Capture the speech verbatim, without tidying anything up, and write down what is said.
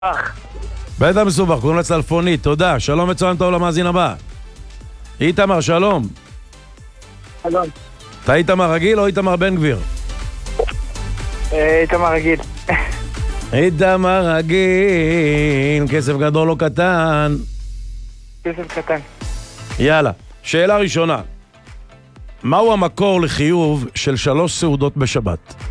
בטח מסובך, קוראים לה צלפונית, תודה. שלום וצהריים טוב למאזין הבא. איתמר, שלום. שלום. אתה איתמר רגיל או איתמר בן גביר? איתמר רגיל. איתמר רגיל, כסף גדול או קטן? כסף קטן. יאללה, שאלה ראשונה. מהו המקור לחיוב של שלוש סעודות בשבת?